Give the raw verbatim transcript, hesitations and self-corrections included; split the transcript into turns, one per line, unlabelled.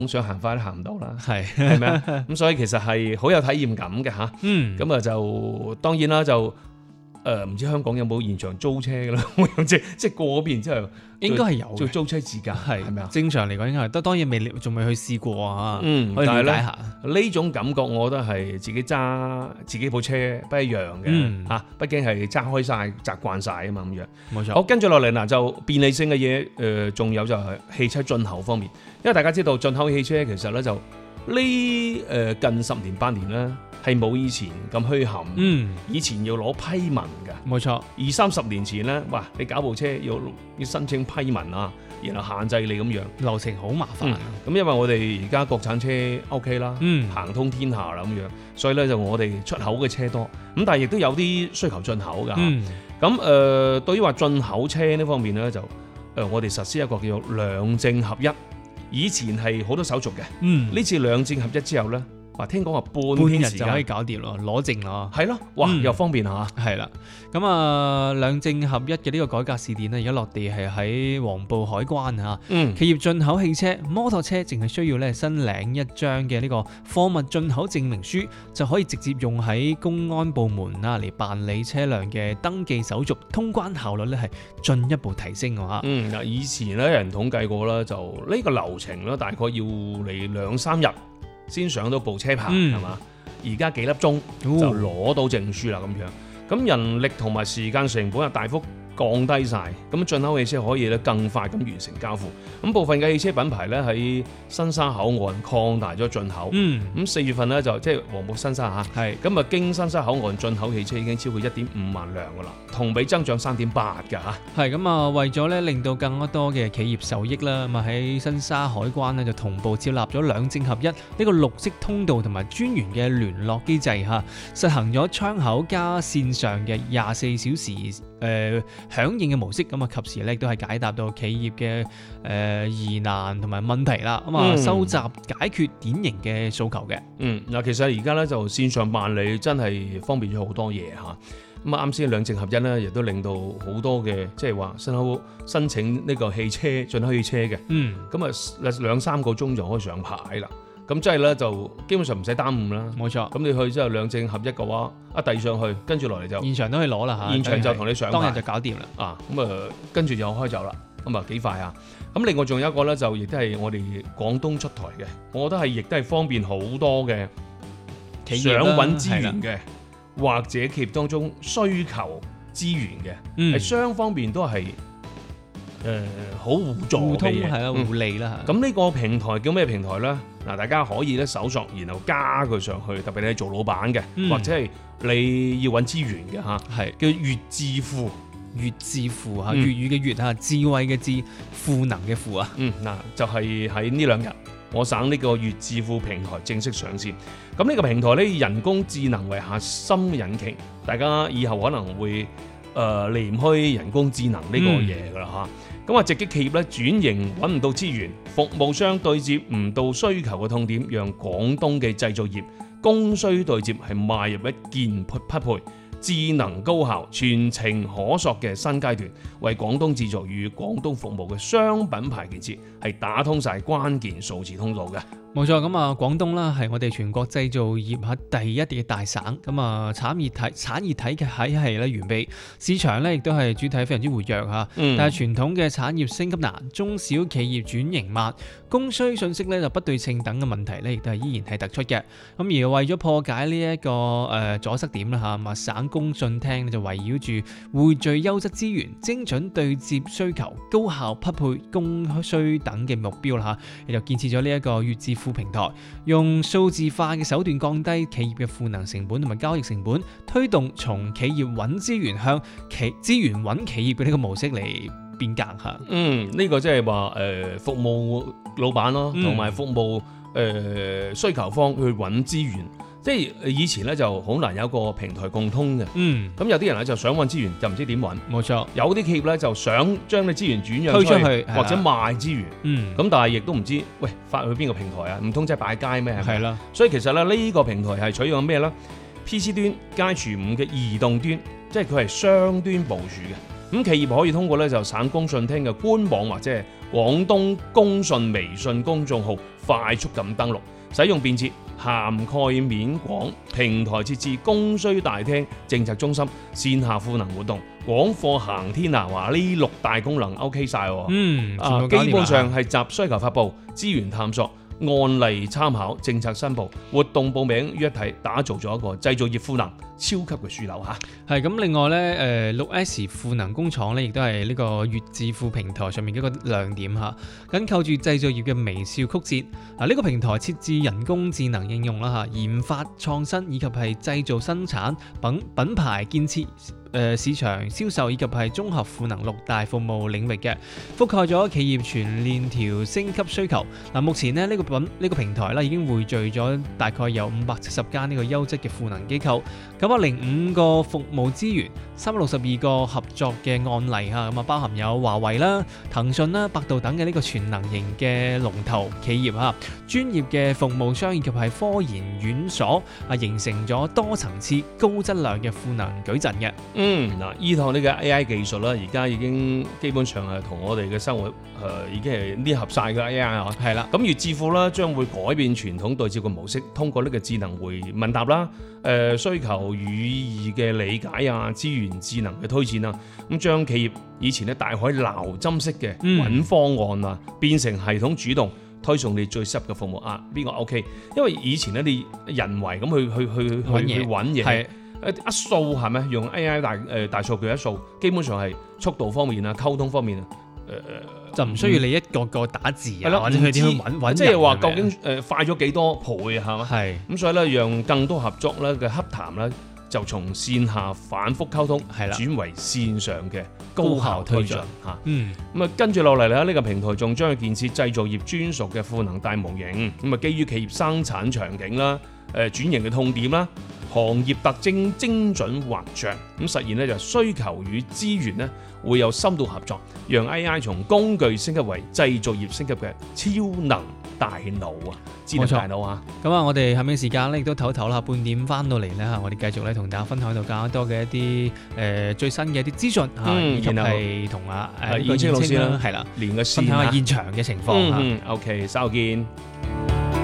想行快都行唔到啦，
係
係咪啊？咁所以其實係好有體驗感嘅嚇。
嗯，
咁啊就當然啦，就誒唔知香港有冇現場租車嘅啦？即即過嗰邊之後，
應該係有嘅，
做租車自駕係係咪啊？
正常嚟講應該係，都當然未仲未去試過啊，
嗯，
可以了解下。
呢種感覺，我覺得係自己揸自己部車不一樣嘅嚇、
嗯
啊，畢竟係揸開晒、習慣晒啊嘛咁樣。
冇錯。
好，跟住落嚟嗱，就便利性嘅嘢，誒、呃，仲有就係汽車進口方面，因為大家知道進口汽車其實咧就呢誒、呃、近十年八年咧係冇以前咁虛冚，
嗯，
以前要攞批文嘅，
冇錯。
二三十年前咧，哇，你搞部車要要申請批文啊，然後限制你咁樣，
流程好麻煩。
咁、嗯、因為我哋而家國產車 OK 啦，
嗯，
行通天下啦咁樣，所以咧就我哋出口嘅車多，咁但係亦都有啲需求進口㗎。
嗯，
咁誒、呃，對於話進口車呢方面咧，就誒、呃、我哋實施一個叫做兩證合一，以前係好多手續嘅，
嗯，
呢次兩證合一之後咧，話聽講話半
半
天時間
日就可以搞掂咯，攞證咯。
係咯，哇，
嗯
又方便嚇。
係啦，咁啊兩證合一嘅呢個改革試點咧，而家落地係喺黃埔海關嚇。
嗯，
企業進口汽車、摩托車，淨係需要咧申領一張嘅呢個貨物進口證明書，就可以直接用喺公安部門啊嚟辦理車輛嘅登記手續，通關效率咧係進一步提升嘅嚇。
嗯，嗱，以前咧有人統計過啦，就呢個流程咧大概要嚟兩三日先上到部車牌，係嘛、嗯？而家幾粒鐘就攞到證書啦咁樣，咁人力同埋時間成本啊大幅降低晒，咁進口汽車可以咧更快咁完成交付。咁部分嘅汽車品牌咧喺新沙口岸擴大咗進口。
嗯，
咁四月份咧就即係黃埔新沙嚇，
係
咁啊經新沙口岸進口汽車已經超過一點五萬輛噶啦，同比增長三點八㗎嚇。
係咁啊，為咗咧令到更加多嘅企業受益啦，咁啊喺新沙海關咧就同步設立咗兩證合一呢個綠色通道同埋專員嘅聯絡機制嚇，實行咗窗口加線上嘅廿四小時誒、呃、響應嘅模式，咁啊及時咧都係解答到企業嘅誒、呃、疑難同埋問題啦，咁啊、嗯、收集解決典型嘅訴求嘅。
嗯，嗱，其實而家咧就線上辦理真係方便咗好多嘢嚇。咁啊啱先兩證合一咧，亦都令到好多嘅即係話新口申請呢個汽車進口汽車嘅，
嗯，
咁啊兩三個鐘就可以上牌啦。咁即係咧就基本上唔使耽誤啦。
冇錯。
咁你去之後兩證合一嘅話，一遞上去，跟住落嚟就
現場都可以攞啦嚇。
現場就同你上牌，
當日就搞掂啦。
啊，咁啊跟住就開走啦。咁啊幾快啊！咁另外仲有一個咧，就亦都係我哋廣東出台嘅，我覺得係亦都係方便好多嘅
企業
想揾資源嘅，或者企業當中需求資源嘅，係、嗯、雙方面都係誒好互助
互通
嘅嘢，
係啦，互利啦。
咁呢、嗯、個平台叫咩平台咧？嗱，大家可以咧搜索，然後加佢上去，特別你係做老闆嘅，嗯、或者係你要揾資源嘅嚇，係叫粵智庫。
粵智庫嚇，粵語嘅粵嚇，智慧嘅智，賦能嘅賦啊。
嗯，嗱就係喺呢兩日，我省呢個粵智庫平台正式上線。咁呢個平台咧，人工智能為核心引擎，大家以後可能會誒、呃、離唔開人工智能呢個嘢噶啦嚇。咁啊、嗯，直擊企業咧轉型揾唔到資源，服務商對接唔到需求嘅痛點，讓廣東嘅製造業供需對接係邁入一鍵匹配。智能高效、全程可塑嘅新階段，為廣東製造與廣東服務嘅雙品牌建設係打通晒關鍵數字通道嘅。
冇錯，咁啊廣東啦係我哋全國製造業喺第一嘅大省，咁啊產業體產業體嘅體系咧完備，市場咧亦都係主體非常之活躍嚇。嗯、但係傳統嘅產業升級難，中小企業轉型慢，供需信息咧就不對稱等嘅問題咧，亦都係依然係突出嘅。咁而為咗破解呢一個誒阻塞點啦嚇，咁啊省工信廳就圍繞住匯聚優質資源、精準對接需求、高效匹配供需等嘅目標啦嚇，亦就建設咗呢一個粵智庫平台，用數字化嘅手段降低企業嘅賦能成本同埋交易成本，推動從企業揾資源向企資源揾企業嘅呢個模式嚟變革嚇。
嗯，呢、這個即係話誒服務老闆咯，同埋服務誒、呃、需求方去揾資源。即係以前咧就好難有一個平台共通嘅，嗯，咁有啲人咧就想揾資源就唔知點揾，
冇錯。有
啲企業咧就想將啲資源轉讓
推出去，
或者賣資源，
嗯，
咁但係亦都唔知，喂，發去邊個平台啊？唔通即係擺街咩？係
啦，
所以其實咧呢個平台係採用咩咧 ？P C 端加除五嘅移動端，即係佢係雙端部署嘅。 咁企業可以通過咧就省工信廳嘅官網或者係廣東工信微信公眾號快速咁登錄，使用便捷、涵蓋面廣，平台設置供需大廳、政策中心、線下賦能活動、廣貨行天啊！話呢六大功能 OK 晒喎。
嗯，
啊，基本上係集需求發布、資源探索、案例參考、政策申報、活動報名於一體，打造咗一個製造業賦能超級嘅樞紐嚇。
係咁，另外咧，誒六 S 賦能工廠咧，亦都係呢個粵智庫平台上面嘅一個亮點嚇。緊扣住製造業嘅微笑曲折，嗱、這、呢個平台設置人工智能應用啦嚇，研發創新以及係製造生產品品牌建設。誒市場銷售以及係綜合賦能六大服務領域嘅，覆蓋咗企業全鏈條升級需求。嗱，目前咧呢個品呢、呢個平台咧已經匯聚咗大概有五百七十間呢個優質嘅賦能機構，九百零五個服務資源，三百六十二個合作嘅案例嚇，咁啊包含有華為啦、騰訊啦、百度等嘅呢個全能型嘅龍頭企業嚇，專業嘅服務商以及係科研院所啊，形成咗多層次高質量嘅賦能矩陣嘅。
嗯，嗱，依套呢個 A I 技術啦，而家已經基本上係同我哋嘅生活誒、呃、已經係黏合晒嘅 A I 啊。
係啦，
咁粵智庫啦將會改變傳統對照嘅模式，通過呢個智能回問答啦、誒、呃、需求語義嘅理解啊、資源智能嘅推薦啊，咁將企業以前咧大海撈針式嘅揾方案啊，嗯、變成系統主動推送你最適合嘅服務啊，邊個 OK？ 因為以前咧你人為咁去去去去去揾嘢。一一掃係咪用 A I 大誒、呃、大數據一掃，基本上係速度方面啊、溝通方面啊，誒、呃、
就唔需要你一個個打字啊，
嗯、
或者佢點樣揾揾人，
即係話究竟誒、呃、快咗幾多倍啊？係嘛？
係
咁所以咧，讓更多合作咧嘅洽談咧，就從線下反覆溝通，係啦，轉為線上嘅高效推進嚇。嗯，咁啊跟住落嚟咧，呢、呢個平台仲將去建設製造業專屬嘅賦能大模型，咁啊基於企業生產場景啦、誒、呃、轉型嘅痛點啦。行業特徵精準畫像，咁實現咧就需求與資源咧會有深度合作，讓 A I 從工具升級為製造業升級嘅超能大腦啊！智能大腦啊！
咁啊，我哋後面時間咧亦都唞唞啦，半點翻到嚟咧嚇，我哋繼續咧同大家分享到更加多嘅一啲誒、呃、最新嘅一啲資訊嚇，
嗯、
以及係同啊誒
燕青老師啦，
係啦，
連個線
分享下現場嘅情況嚇。
嗯嗯、OK，稍後見。